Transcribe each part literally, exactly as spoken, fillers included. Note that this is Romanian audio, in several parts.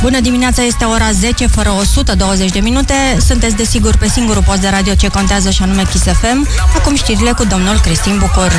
Bună dimineața, este ora zece fără o sută douăzeci de minute. Sunteți desigur pe singurul post de radio ce contează și anume Kiss F M. Acum știrile cu domnul Cristin Bucur.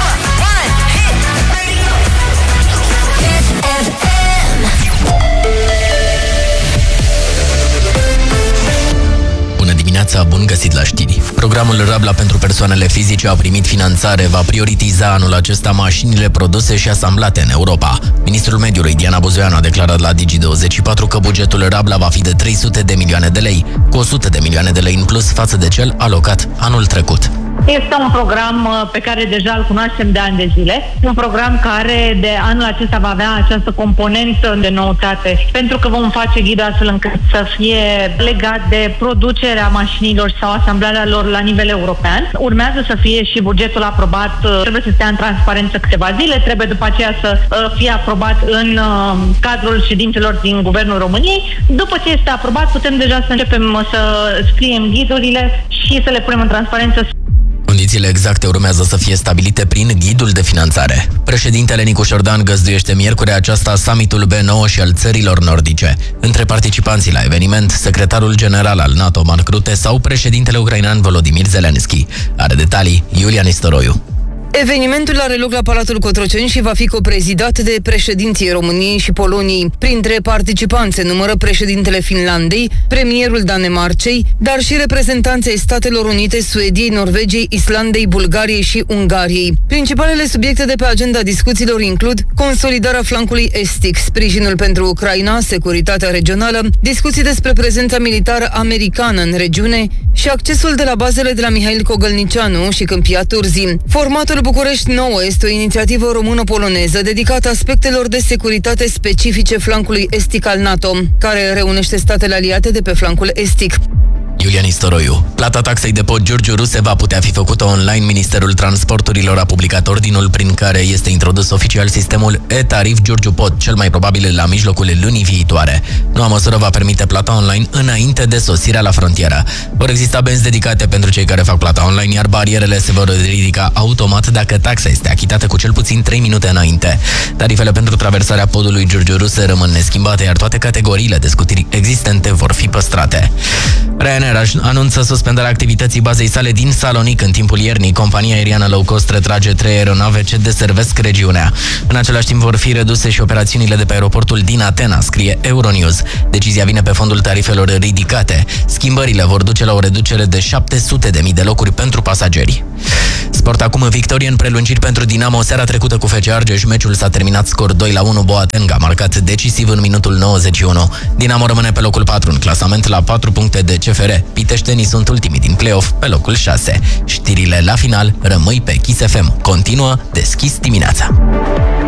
Dimineața, bun găsit la știri. Programul Rabla pentru persoanele fizice a primit finanțare, va prioritiza anul acesta mașinile produse și asamblate în Europa. Ministrul Mediului, Diana Buzoianu, a declarat la Digi douăzeci și patru că bugetul Rabla va fi de trei sute de milioane de lei, cu o sută de milioane de lei în plus față de cel alocat anul trecut. Este un program pe care deja îl cunoaștem de ani de zile, un program care de anul acesta va avea această componentă de noutate, pentru că vom face ghid astfel încât să fie legat de producerea mașinilor sau asamblarea lor la nivel european. Urmează să fie și bugetul aprobat, trebuie să stea în transparență câteva zile, trebuie după aceea să fie aprobat în cadrul ședințelor din Guvernul României. După ce este aprobat, putem deja să începem să scriem ghidurile și să le punem în transparență. Condițiile exacte urmează să fie stabilite prin ghidul de finanțare. Președintele Nicu Șordan găzduiește miercurea aceasta summitul B nouă și al țărilor nordice. Între participanții la eveniment, secretarul general al NATO, Mark Rutte, sau președintele ucrainean Volodymyr Zelensky. Are detalii Iulia Nistoroiu. Evenimentul are loc la Palatul Cotroceni și va fi coprezidat de președinții României și Poloniei. Printre participanți se numără președintele Finlandei, premierul Danemarcei, dar și reprezentanții Statelor Unite, Suediei, Norvegiei, Islandei, Bulgariei și Ungariei. Principalele subiecte de pe agenda discuțiilor includ consolidarea flancului estic, sprijinul pentru Ucraina, securitatea regională, discuții despre prezența militară americană în regiune și accesul de la bazele de la Mihail Cogălnicianu și Câmpia Turzii. Formatul București nouă este o inițiativă română-poloneză dedicată aspectelor de securitate specifice flancului estic al NATO, care reunește statele aliate de pe flancul estic. Iulia Nistoroiu. Plata taxei de pod Giurgiu Ruse va putea fi făcută online. Ministerul Transporturilor a publicat ordinul prin care este introdus oficial sistemul e-tarif Giurgiu Pod, cel mai probabil la mijlocul lunii viitoare. Noua măsură va permite plata online înainte de sosirea la frontieră. Vor exista benzi dedicate pentru cei care fac plata online, iar barierele se vor ridica automat dacă taxa este achitată cu cel puțin trei minute înainte. Tarifele pentru traversarea podului Giurgiu Ruse rămân neschimbate, iar toate categoriile de scutiri existente vor fi păstrate. Ryanair anunță suspendarea activității bazei sale din Salonic în timpul iernii. Compania aeriană low cost retrage trei aeronave ce deservesc regiunea. În același timp vor fi reduse și operațiunile de pe aeroportul din Atena, scrie Euronews. Decizia vine pe fondul tarifelor ridicate. Schimbările vor duce la o reducere de șapte sute de mii de locuri pentru pasageri. Sport acum, victorie în prelungiri pentru Dinamo. Seara trecută cu F C Argeș, meciul s-a terminat scor doi la unu. Boateng a marcat decisiv în minutul nouăzeci și unu. Dinamo rămâne pe locul patru în clasament la patru puncte de C F R. Piteștenii sunt ultimii din play-off pe locul șase. Știrile la final, rămâi pe Kiss F M. Continuă Deschis dimineața.